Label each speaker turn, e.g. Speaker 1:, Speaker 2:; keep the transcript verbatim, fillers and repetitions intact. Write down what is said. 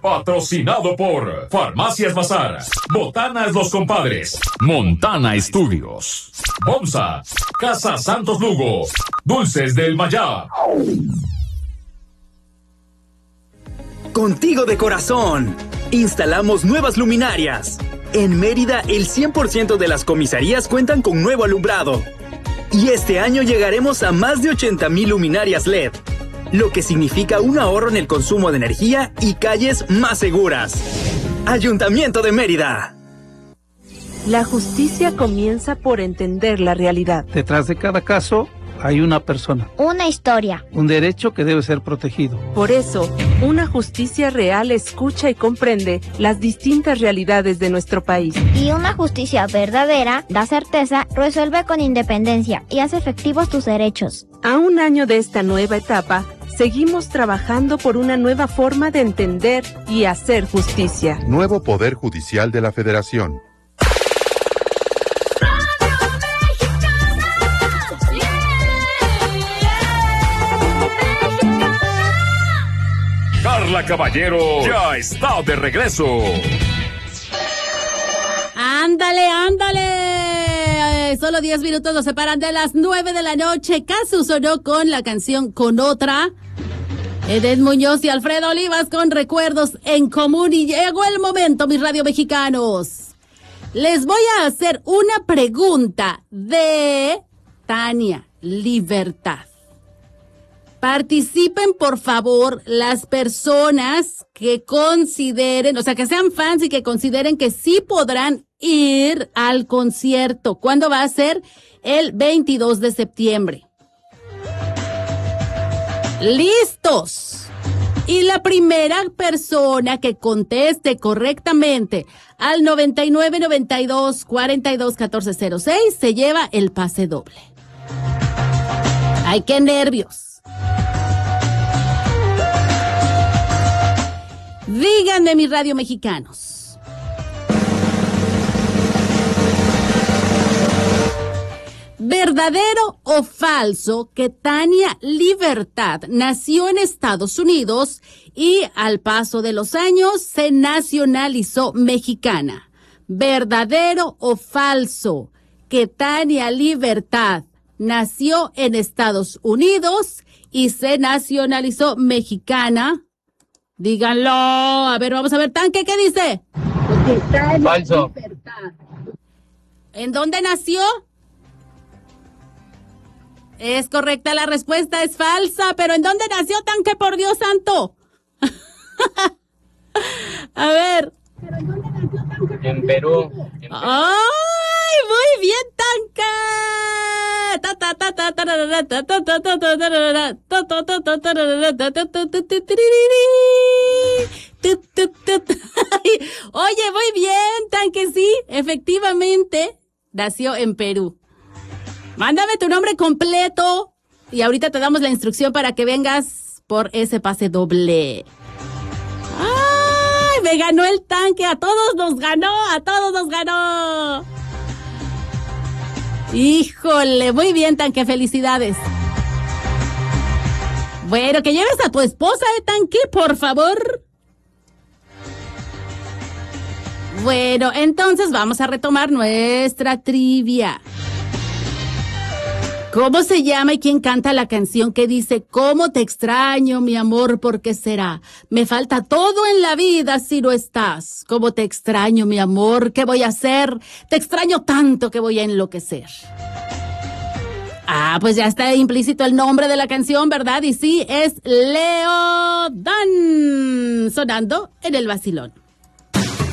Speaker 1: Patrocinado por Farmacias Bazar, Botanas Los Compadres, Montana Estudios, Bomsa, Casa Santos Lugo, Dulces del Mayab.
Speaker 2: Contigo de corazón. Instalamos nuevas luminarias. En Mérida, el cien por ciento de las comisarías cuentan con nuevo alumbrado. Y este año llegaremos a más de ochenta mil luminarias L E D, lo que significa un ahorro en el consumo de energía y calles más seguras. Ayuntamiento de Mérida.
Speaker 3: La justicia comienza por entender la realidad.
Speaker 4: Detrás de cada caso hay una persona.
Speaker 5: Una historia.
Speaker 4: Un derecho que debe ser protegido.
Speaker 3: Por eso, una justicia real escucha y comprende las distintas realidades de nuestro país.
Speaker 5: Y una justicia verdadera da certeza, resuelve con independencia y hace efectivos tus derechos.
Speaker 3: A un año de esta nueva etapa, seguimos trabajando por una nueva forma de entender y hacer justicia.
Speaker 6: Nuevo Poder Judicial de la Federación.
Speaker 1: Carla Caballero ya está de regreso.
Speaker 7: ¡Ándale, ándale! Solo diez minutos nos separan de las nueve de la noche. Casu sonó con la canción Con Otra. Edén Muñoz y Alfredo Olivas con Recuerdos en Común. Y llegó el momento, mis radio mexicanos. Les voy a hacer una pregunta de Tania Libertad. Participen, por favor, las personas que consideren, o sea, que sean fans y que consideren que sí podrán ir al concierto. ¿Cuándo va a ser? El veintidós de septiembre. ¡Listos! Y la primera persona que conteste correctamente al noventa y nueve, noventa y dos, cuarenta y dos, catorce cero seis se lleva el pase doble. ¡Ay, qué nervios! Díganme, mis radio mexicanos. ¿Verdadero o falso que Tania Libertad nació en Estados Unidos y al paso de los años se nacionalizó mexicana? ¿Verdadero o falso que Tania Libertad nació en Estados Unidos y se nacionalizó mexicana? Díganlo. A ver, vamos a ver, Tanque, ¿qué dice?
Speaker 8: Falso.
Speaker 7: ¿En dónde nació? Es correcta la respuesta, es falsa, pero ¿en dónde nació, Tanque, por Dios santo? A ver. ¿Pero en dónde nació, Tanque?
Speaker 8: En Perú. En Perú.
Speaker 7: ¡Ay, muy bien, Tanque! Oye, muy bien, Tanque, sí, efectivamente, nació en Perú. Mándame tu nombre completo y ahorita te damos la instrucción para que vengas por ese pase doble. ¡Ay, me ganó el Tanque! A todos nos ganó, a todos nos ganó. Híjole, muy bien, Tanque, felicidades. Bueno, que lleves a tu esposa, ¿eh, Tanque? Por favor. Bueno, entonces vamos a retomar nuestra trivia. ¿Cómo se llama y quién canta la canción que dice cómo te extraño, mi amor, por qué será? Me falta todo en la vida si no estás. ¿Cómo te extraño, mi amor? ¿Qué voy a hacer? Te extraño tanto que voy a enloquecer. Ah, pues ya está implícito el nombre de la canción, ¿verdad? Y sí, es Leo Dan, sonando en el vacilón.